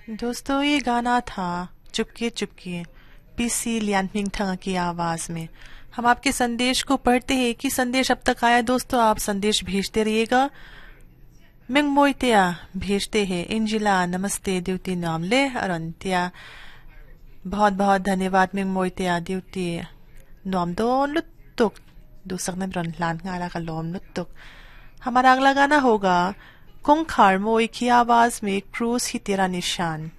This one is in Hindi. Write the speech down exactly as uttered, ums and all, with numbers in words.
दोस्तों ये गाना था चुपके चुपके पीसी लियांगमिंग थंग की आवाज में। हम आपके संदेश को पढ़ते हैं कि संदेश अब तक आया। दोस्तों आप संदेश भेजते रहिएगा। मिंग मोइतिया भेजते हैं इंजिला नमस्ते ड्यूटी नामले अरंतिया। बहुत बहुत धन्यवाद मिंग मोइतिया ड्यूटी नोम दो लुत्तुक दूसक ने ब्रन लान गाला का लोम लुत्तुक। हमारा अगला गाना होगा कुंग खार मोई की आवाज में क्रूज ही तेरा निशान।